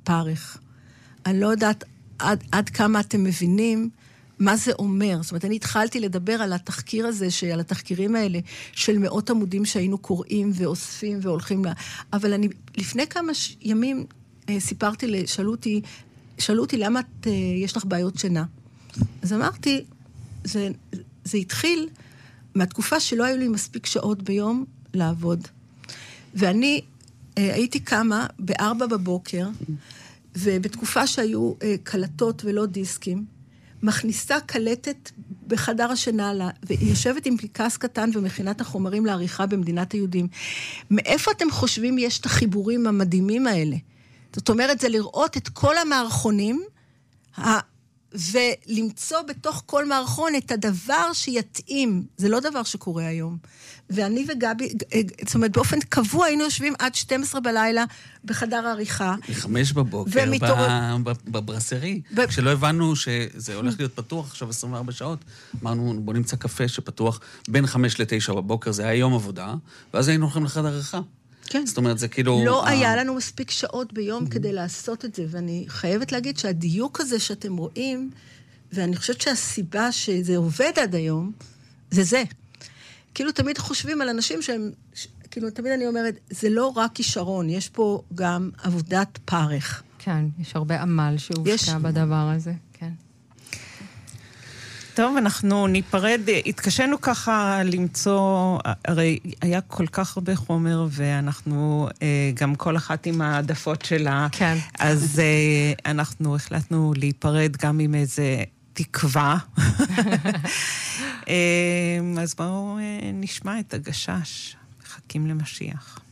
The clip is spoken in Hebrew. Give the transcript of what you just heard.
פרך. אני לא יודעת עד כמה אתם מבינים מה זה אומר. זאת אומרת, אני התחלתי לדבר על התחקיר הזה, על התחקירים האלה, של מאות עמודים שהיינו קוראים ואוספים והולכים לה. אבל אני, לפני כמה ימים סיפרתי, שאלו אותי למה יש לך בעיות שינה. אז אמרתי, זה התחיל מהתקופה שלא היו לי מספיק שעות ביום לעבוד. ואני הייתי קמה ב4 בבוקר, ובתקופה שהיו קלטות ולא דיסקים, מכניסה קלטת בחדר השינה לה, והיא יושבת עם פיקס קטן ומכינה את החומרים לעריכה במדינת היהודים. מאיפה אתם חושבים יש את החיבורים המדהימים האלה? זאת אומרת, זה לראות את כל המערכונים, ולמצוא בתוך כל מערכון את הדבר שיתאים. זה לא דבר שקורה היום. ואני וגבי, זאת אומרת, באופן קבוע היינו יושבים עד 12 בלילה בחדר העריכה. 5 בבוקר בברסרי. כשלא הבנו שזה הולך להיות פתוח עכשיו 24 שעות, אמרנו, בוא נמצא קפה שפתוח בין 5 ל-9 בבוקר, זה היה יום עבודה, ואז היינו הולכים לחדר העריכה. כן. זאת אומרת, זה כאילו... לא היה לנו מספיק שעות ביום כדי לעשות את זה, ואני חייבת להגיד שהדיוק הזה שאתם רואים, ואני חושבת שהסיבה שזה עובד עד היום, זה זה. כאילו תמיד חושבים על אנשים שהם, כאילו תמיד אני אומרת, זה לא רק כישרון, יש פה גם עבודת פרך. כן, יש הרבה עמל שהושקע בדבר הזה, כן. טוב, אנחנו ניפרד, התקשנו ככה למצוא, הרי היה כל כך הרבה חומר, ואנחנו גם כל אחת עם העדפות שלה, כן. אז אנחנו החלטנו להיפרד גם עם איזה תקווה. אז בואו נשמע את הגשש, מחכים למשיח.